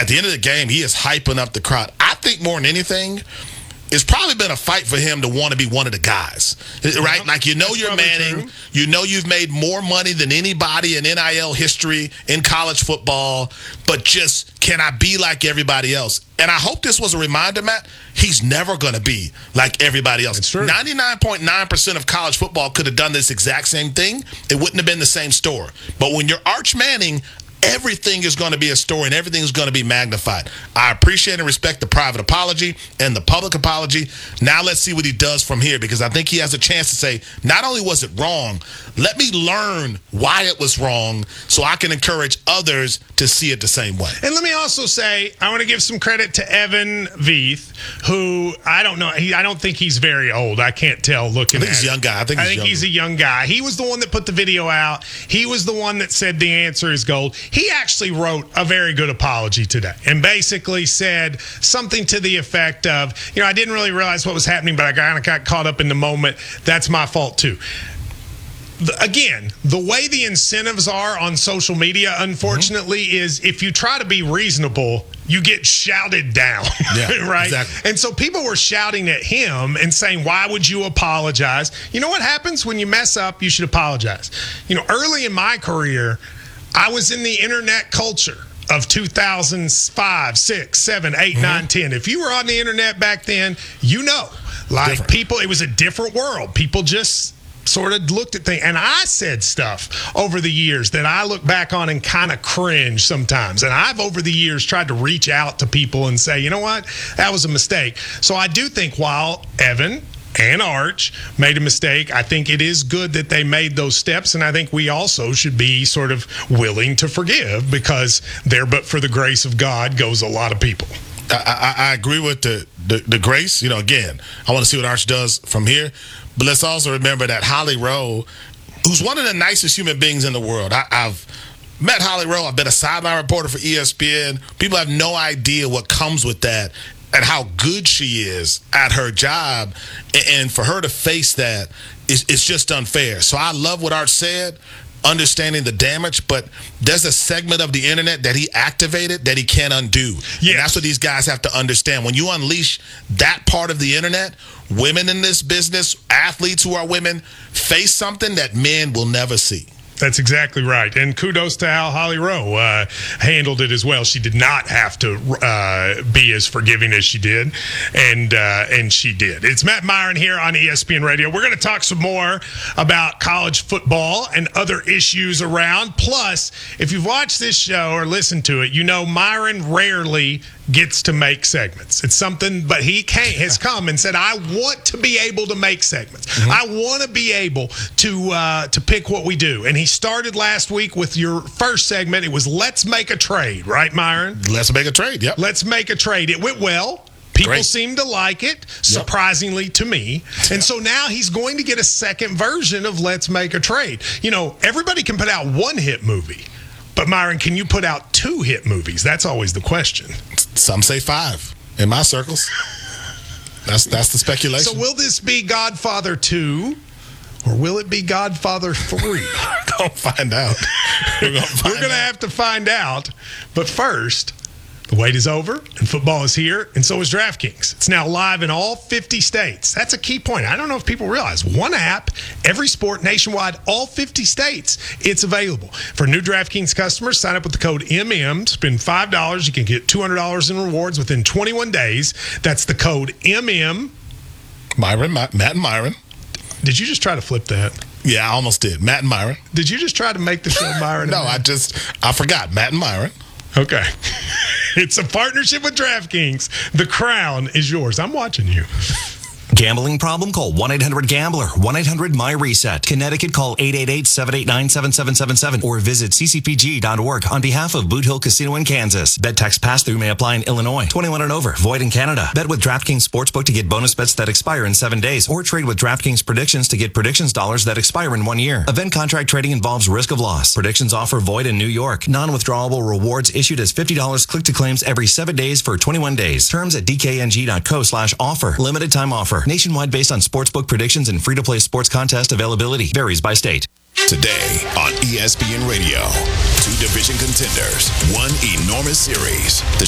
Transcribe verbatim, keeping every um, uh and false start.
at the end of the game, he is hyping up the crowd. I think more than anything, it's probably been a fight for him to want to be one of the guys, right? Like, you know, you're Manning. True. You know you've made more money than anybody in N I L history in college football, but just, can I be like everybody else? And I hope this was a reminder, Matt, he's never going to be like everybody else. It's true. ninety-nine point nine percent of college football could have done this exact same thing. It wouldn't have been the same story. But when you're Arch Manning, everything is going to be a story and everything is going to be magnified. I appreciate and respect the private apology and the public apology. Now let's see what he does from here, because I think he has a chance to say, not only was it wrong, let me learn why it was wrong so I can encourage others to see it the same way. And let me also say, I want to give some credit to Evan Veith, who, I don't know, he, I don't think he's very old. I can't tell looking I think at he's a young guy. I think, I he's, think he's a young guy. He was the one that put the video out. He was the one that said the answer is gold. He actually wrote a very good apology today and basically said something to the effect of, you know, I didn't really realize what was happening, but I kind of got caught up in the moment. That's my fault too. Again, the way the incentives are on social media, unfortunately, mm-hmm. is if you try to be reasonable, you get shouted down, yeah, right? Exactly. And so people were shouting at him and saying, why would you apologize? You know what happens when you mess up? You should apologize. You know, early in my career, I was in the internet culture of two thousand five, six, seven, eight, mm-hmm. nine, ten. If you were on the internet back then, you know, like different. People, it was a different world. People just sort of looked at things. And I said stuff over the years that I look back on and kind of cringe sometimes. And I've, over the years, tried to reach out to people and say, you know what, that was a mistake. So I do think while Evan and Arch made a mistake, I think it is good that they made those steps, and I think we also should be sort of willing to forgive, because there but for the grace of God goes a lot of people. I, I, I agree with the, the, the grace. You know, again, I want to see what Arch does from here, but let's also remember that Holly Rowe, who's one of the nicest human beings in the world. I, I've met Holly Rowe. I've been a sideline reporter for E S P N. People have no idea what comes with that and how good she is at her job. And for her to face that, it's, it's just unfair. So I love what Art said, understanding the damage, but there's a segment of the internet that he activated that he can't undo. Yeah. And that's what these guys have to understand. When you unleash that part of the internet, women in this business, athletes who are women, face something that men will never see. That's exactly right. And kudos to how Holly Rowe uh, handled it as well. She did not have to uh, be as forgiving as she did, and uh, and she did. It's Matt Myron here on E S P N Radio. We're going to talk some more about college football and other issues around. Plus, if you've watched this show or listened to it, you know Myron rarely gets to make segments. It's something, but he came, has come and said, I want to be able to make segments. Mm-hmm. I want to be able to uh, to pick what we do. And he started last week with your first segment. It was Let's Make a Trade, right, Myron? Let's make a trade, yep. Let's make a trade. It went well. People Great. seem to like it, surprisingly yep. to me. And yep. so now he's going to get a second version of Let's Make a Trade. You know, everybody can put out one hit movie. But, Myron, can you put out two hit movies? That's always the question. Some say five in my circles. That's that's the speculation. So will this be Godfather two, or will it be Godfather three? We're going to find out. We're going to have to find out. But first, the wait is over, and football is here, and so is DraftKings. It's now live in all fifty states. That's a key point. I don't know if people realize. One app, every sport, nationwide, all fifty states, it's available. For new DraftKings customers, sign up with the code M M, spend five dollars. You can get two hundred dollars in rewards within twenty-one days. That's the code M M. Myron, Matt and Myron. Did you just try to flip that? Yeah, I almost did. Matt and Myron. Did you just try to make the show Myron? No, I just, I forgot. Matt and Myron. Okay. It's a partnership with DraftKings. The crown is yours. I'm watching you. Gambling problem? Call one eight hundred gambler. one eight hundred my reset. Connecticut, call eight eight eight, seven eight nine, seven seven seven seven or visit c c p g dot org on behalf of Boot Hill Casino in Kansas. Bet tax pass-through may apply in Illinois. twenty-one and over. Void in Canada. Bet with DraftKings Sportsbook to get bonus bets that expire in seven days or trade with DraftKings Predictions to get predictions dollars that expire in one year. Event contract trading involves risk of loss. Predictions offer void in New York. Non-withdrawable rewards issued as fifty dollars click to claims every seven days for twenty-one days. Terms at d k n g dot co slash offer. Limited time offer. Nationwide based on sportsbook predictions and free-to-play sports contest availability. Varies by state. Today on E S P N Radio, two division contenders, one enormous series. The